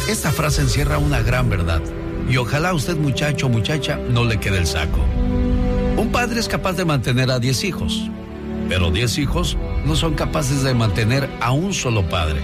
Esta frase encierra una gran verdad. Y ojalá a usted, muchacho o muchacha, no le quede el saco. Un padre es capaz de mantener a 10 hijos, pero 10 hijos no son capaces de mantener a un solo padre.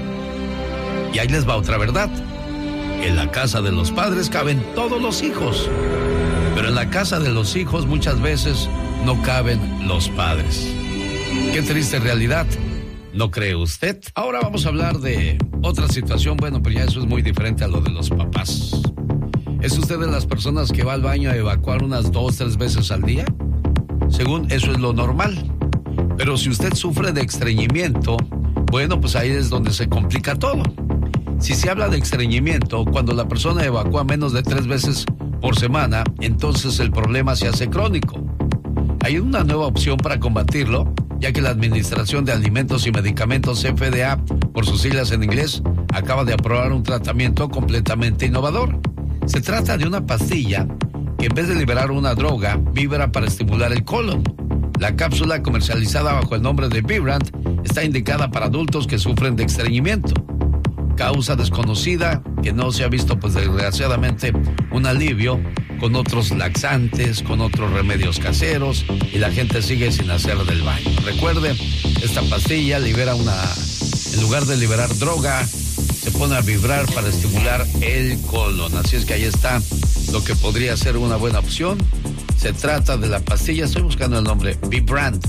Y ahí les va otra verdad. En la casa de los padres caben todos los hijos, pero en la casa de los hijos muchas veces no caben los padres. Qué triste realidad, ¿no cree usted? Ahora vamos a hablar de otra situación. Bueno, pero ya eso es muy diferente a lo de los papás. ¿Es usted de las personas que va al baño a evacuar unas 2, 3 veces al día? Según eso es lo normal. Pero si usted sufre de estreñimiento, bueno, pues ahí es donde se complica todo. Si se habla de estreñimiento, cuando la persona evacúa menos de 3 veces por semana, entonces el problema se hace crónico. Hay una nueva opción para combatirlo, ya que la Administración de Alimentos y Medicamentos, FDA, por sus siglas en inglés, acaba de aprobar un tratamiento completamente innovador. Se trata de una pastilla que en vez de liberar una droga, vibra para estimular el colon. La cápsula, comercializada bajo el nombre de Vibrant, está indicada para adultos que sufren de estreñimiento. Causa desconocida que no se ha visto, pues desgraciadamente, un alivio con otros laxantes, con otros remedios caseros, y la gente sigue sin hacer del baño. Recuerde, esta pastilla libera en lugar de liberar droga, se pone a vibrar para estimular el colon. Así es que ahí está lo que podría ser una buena opción. Se trata de la pastilla, estoy buscando el nombre, Vibrant.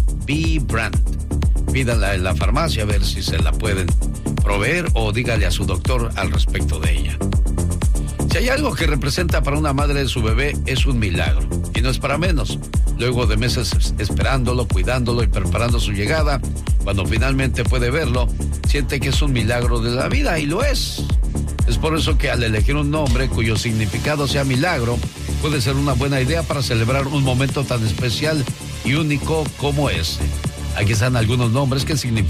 Pídanla en la farmacia a ver si se la pueden proveer o dígale a su doctor al respecto de ella. Si hay algo que representa para una madre de su bebé, es un milagro. Y no es para menos. Luego de meses esperándolo, cuidándolo y preparando su llegada, cuando finalmente puede verlo, siente que es un milagro de la vida, y lo es. Es por eso que al elegir un nombre cuyo significado sea milagro, puede ser una buena idea para celebrar un momento tan especial y único como ese. Aquí están algunos nombres que significan